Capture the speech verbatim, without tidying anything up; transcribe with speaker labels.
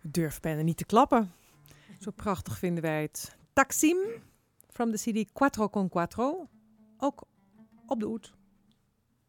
Speaker 1: Durf bijna niet te klappen. Zo prachtig vinden wij het. Taksim, from the C D Quattro con Quattro. Ook op de oud.